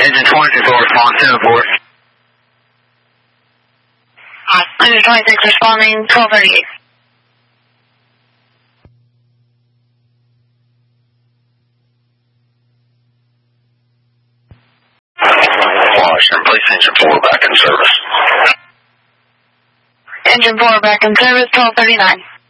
Engine 24, respond 7-4. Engine 26 responding 1238. Washington, place engine 4 back in service. Engine 4 back in service 1239.